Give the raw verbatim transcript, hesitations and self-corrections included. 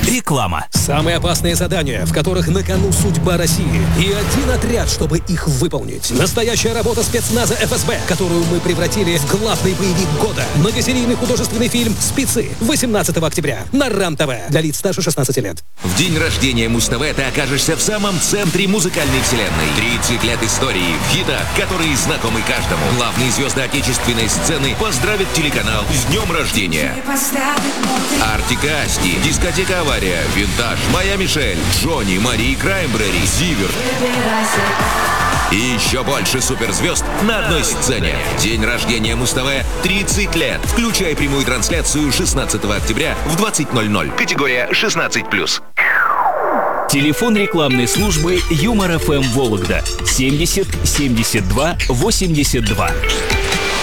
Реклама. Самые опасные задания, в которых на кону судьба России. И один отряд, чтобы их выполнить. Настоящая работа спецназа эф эс бэ, которую мы превратили в главный боевик года. Многосерийный художественный фильм «Спецы» восемнадцатого октября на РАН-ТВ для лиц старше шестнадцати лет. В день рождения Муз-ТВ ты окажешься в самом центре музыкальной вселенной. тридцать лет истории в хитах, которые знакомы каждому. Главные звезды отечественной сцены поздравят телеканал с днем рождения. Артик и Асти, Дискотека Авария, Винтаж, Моя Мишель, Джонни, Мари Краймбрери, Зиверт. И еще больше суперзвезд на одной сцене. День рождения Муз-ТВ тридцать лет. Включай прямую трансляцию шестнадцатого октября в двадцать ноль ноль. Категория шестнадцать плюс. Телефон рекламной службы Юмор эф эм Вологда семьдесят семьдесят два восемьдесят два.